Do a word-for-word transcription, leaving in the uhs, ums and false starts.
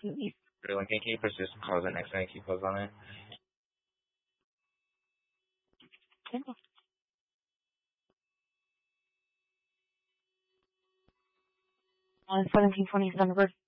Everyone, can you push this pause the next time you pause on it? On seventeen twenty December